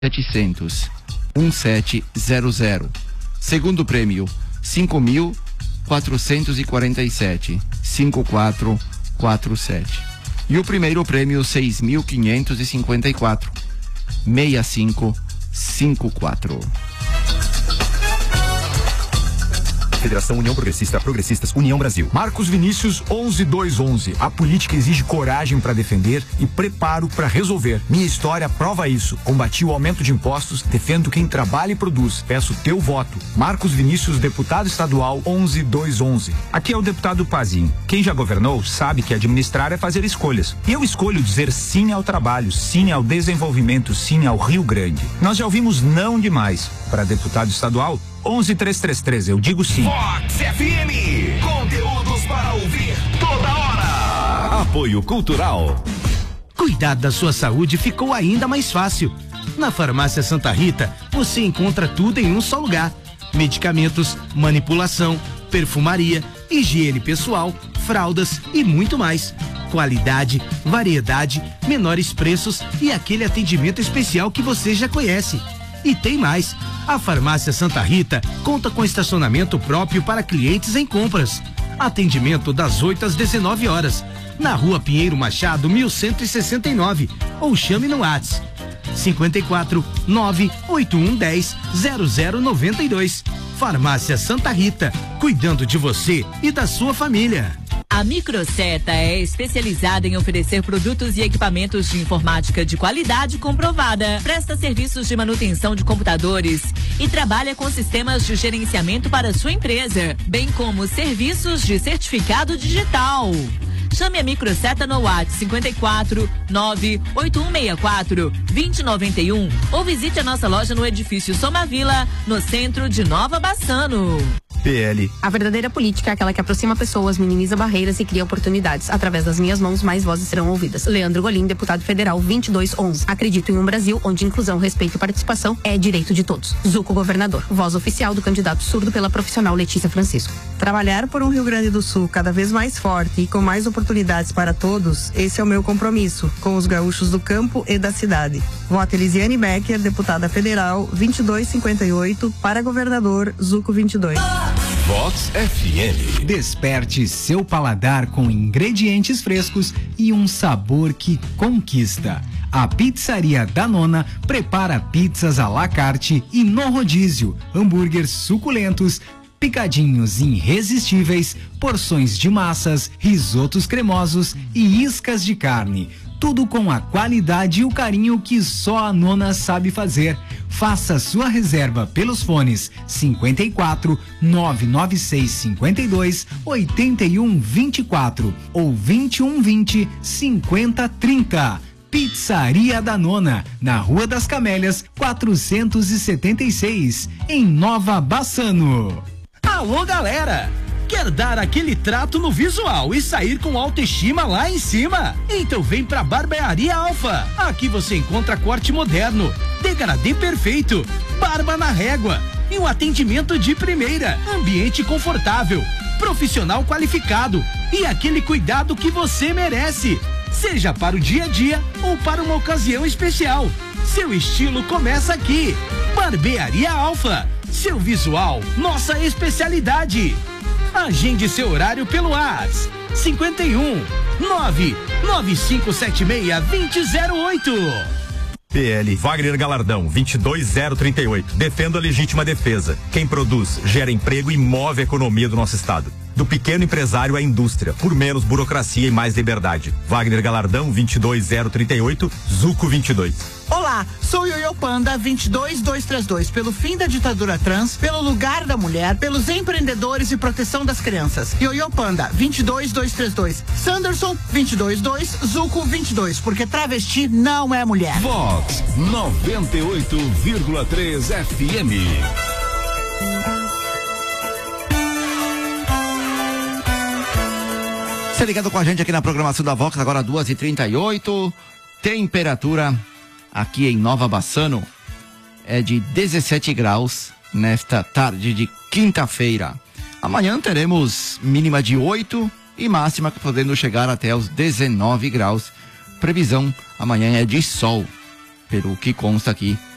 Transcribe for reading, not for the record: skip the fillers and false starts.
700 1700. Segundo prêmio 5.447 5447. E o primeiro prêmio 6.554 6554. Federação União Progressista, Progressistas, União Brasil. Marcos Vinícius 11211. A política exige coragem para defender e preparo para resolver. Minha história prova isso. Combati o aumento de impostos, defendo quem trabalha e produz. Peço teu voto. Marcos Vinícius, deputado estadual 11211. Aqui é o deputado Pazinho. Quem já governou sabe que administrar é fazer escolhas. E eu escolho dizer sim ao trabalho, sim ao desenvolvimento, sim ao Rio Grande. Nós já ouvimos não demais. Para deputado estadual 11333, eu digo sim. Vox FM, conteúdos para ouvir toda hora. Apoio Cultural. Cuidar da sua saúde ficou ainda mais fácil. Na Farmácia Santa Rita, você encontra tudo em um só lugar: medicamentos, manipulação, perfumaria, higiene pessoal, fraldas e muito mais. Qualidade, variedade, menores preços e aquele atendimento especial que você já conhece. E tem mais. A Farmácia Santa Rita conta com estacionamento próprio para clientes em compras. Atendimento das 8 às 19 horas. Na Rua Pinheiro Machado, 1169. Ou chame no WhatsApp 54 98110 0092. Farmácia Santa Rita, cuidando de você e da sua família. A Microseta é especializada em oferecer produtos e equipamentos de informática de qualidade comprovada. Presta serviços de manutenção de computadores e trabalha com sistemas de gerenciamento para sua empresa, bem como serviços de certificado digital. Chame a Microseta no WhatsApp 54 98164 2091 ou visite a nossa loja no edifício Somavila, no centro de Nova Bassano. PL. A verdadeira política é aquela que aproxima pessoas, minimiza barreiras e cria oportunidades. Através das minhas mãos, mais vozes serão ouvidas. Leandro Golim, deputado federal 2211. Acredito em um Brasil onde inclusão, respeito e participação é direito de todos. Zuco, governador. Voz oficial do candidato surdo pela profissional Letícia Francisco. Trabalhar por um Rio Grande do Sul cada vez mais forte e com mais oportunidades para todos, esse é o meu compromisso com os gaúchos do campo e da cidade. Voto Elisiane Becker, deputada federal 2258, para governador Zuco 22. Vox FM. Desperte seu paladar com ingredientes frescos e um sabor que conquista. A Pizzaria da Nona prepara pizzas à la carte e no rodízio, hambúrgueres suculentos, picadinhos irresistíveis, porções de massas, risotos cremosos e iscas de carne. Tudo com a qualidade e o carinho que só a Nona sabe fazer. Faça sua reserva pelos fones 54 996 52 81 24 ou 21 20 50 30. Pizzaria da Nona, na Rua das Camélias 476, em Nova Bassano. Alô, galera! Quer dar aquele trato no visual e sair com autoestima lá em cima? Então vem pra Barbearia Alfa. Aqui você encontra corte moderno, degradê perfeito, barba na régua e um atendimento de primeira, ambiente confortável, profissional qualificado e aquele cuidado que você merece. Seja para o dia a dia ou para uma ocasião especial. Seu estilo começa aqui. Barbearia Alfa. Seu visual, nossa especialidade. Agende seu horário pelo WhatsApp 51 99576-2008. PL. Wagner Galardão 22038. Defendo a legítima defesa. Quem produz, gera emprego e move a economia do nosso estado. Do pequeno empresário à indústria, por menos burocracia e mais liberdade. Wagner Galardão 22038, Zuco 22. Olá, sou Ioiô Panda 22232, pelo fim da ditadura trans, pelo lugar da mulher, pelos empreendedores e proteção das crianças. Ioiô Panda 22232, Sanderson 222, Zuco 22, porque travesti não é mulher. Vox 98,3 FM. Você ligado com a gente aqui na programação da Vox, agora 2h38. Temperatura aqui em Nova Bassano é de 17 graus nesta tarde de quinta-feira. Amanhã teremos mínima de 8 e máxima podendo chegar até os 19 graus. Previsão amanhã é de sol, pelo que consta aqui